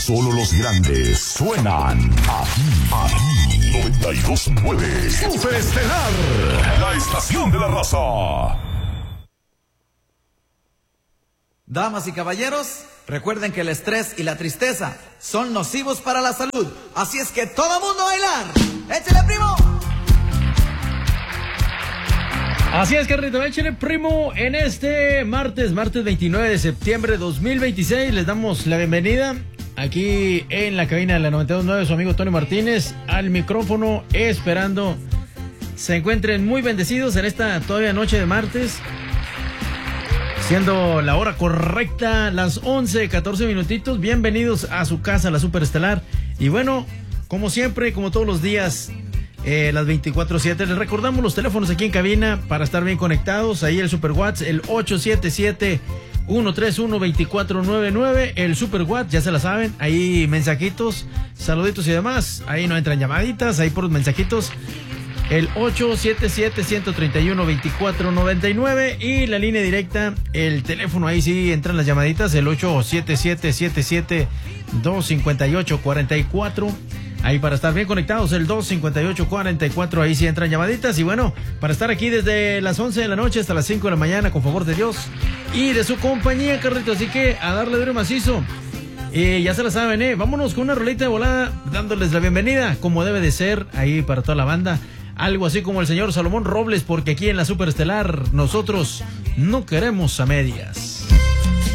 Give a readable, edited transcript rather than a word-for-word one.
Solo los grandes suenan aquí 92.9 Superestelar, la estación de la raza. Damas y caballeros, recuerden que el estrés y la tristeza son nocivos para la salud. Así es que todo mundo a bailar. ¡Échale, primo! Así es, carnito, échale, primo. En este martes 29 de septiembre de 2026, les damos la bienvenida aquí en la cabina de la 92.9, su amigo Tony Martínez, al micrófono, esperando se encuentren muy bendecidos en esta todavía noche de martes, siendo la hora correcta, las 11:14 minutitos. Bienvenidos a su casa, la Superestelar. Y bueno, como siempre, como todos los días, las 24/7, les recordamos los teléfonos aquí en cabina para estar bien conectados. Ahí el Super WhatsApp, el 877-131-2499, el Super WhatsApp, ya se la saben, ahí mensajitos, saluditos y demás. Ahí no entran llamaditas, ahí por los mensajitos. El 877-131-2499 y la línea directa, el teléfono, ahí sí entran las llamaditas, el 877-258-44. Ahí para estar bien conectados, el 258-44, ahí sí entran llamaditas. Y bueno, para estar aquí desde las 11 de la noche hasta las 5 de la mañana, con favor de Dios y de su compañía, carrito. Así que a darle duro macizo. Ya se la saben, vámonos con una rolita de volada, dándoles la bienvenida, como debe de ser, ahí para toda la banda. Algo así como el señor Salomón Robles, porque aquí en la Superestelar nosotros no queremos a medias.